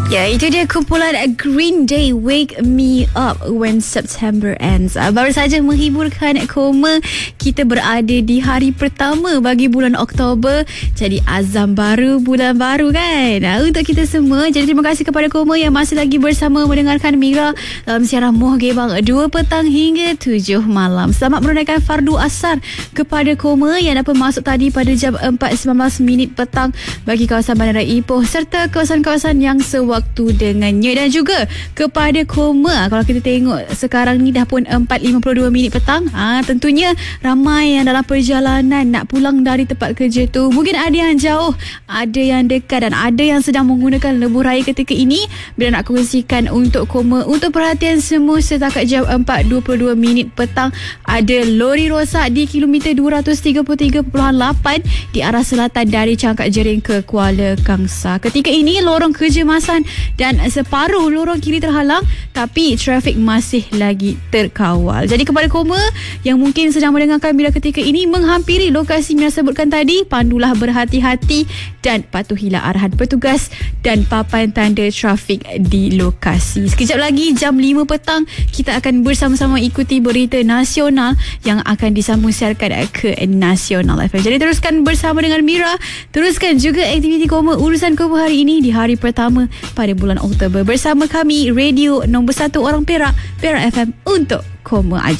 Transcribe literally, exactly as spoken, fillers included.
Ya, itu dia kumpulan Green Day, Wake Me Up When September Ends. Baru saja menghiburkan Koma. Kita berada di hari pertama bagi bulan Oktober. Jadi azam baru, bulan baru kan. Nah, untuk kita semua, jadi terima kasih kepada Koma yang masih lagi bersama mendengarkan Mira dalam siaran Moh Gebang dua petang hingga tujuh malam. Selamat menunaikan fardu asar kepada Koma yang dapat masuk tadi pada jam empat sembilan belas minit petang bagi kawasan Bandar Ipoh serta kawasan-kawasan yang sewaktu waktu dengannya, dan juga kepada Koma. Kalau kita tengok sekarang ni dah pun empat lima puluh dua minit petang. Ha, tentunya ramai yang dalam perjalanan nak pulang dari tempat kerja tu. Mungkin ada yang jauh, ada yang dekat, dan ada yang sedang menggunakan lebuh raya ketika ini. Bila nak kongsikan untuk Koma, untuk perhatian semua, setakat jam empat dua puluh dua minit petang ada lori rosak di kilometer dua ratus tiga puluh tiga perpuluhan lapan di arah selatan dari Cangkak Jering ke Kuala Kangsar. Ketika ini lorong Kerja Masan dan separuh lorong kiri terhalang, tapi trafik masih lagi terkawal. Jadi kepada Koma yang mungkin sedang mendengarkan bila ketika ini menghampiri lokasi yang sebutkan tadi, pandulah berhati-hati dan patuhilah arahan petugas dan papan tanda trafik di lokasi. Sekejap lagi jam lima petang kita akan bersama-sama ikuti berita nasional yang akan disambung siarkan ke Nasional F M. Jadi teruskan bersama dengan Mira, teruskan juga aktiviti Koma, urusan Koma hari ini di hari pertama pada bulan Oktober bersama kami, radio nombor satu orang Perak, Perak F M untuk Koma aja.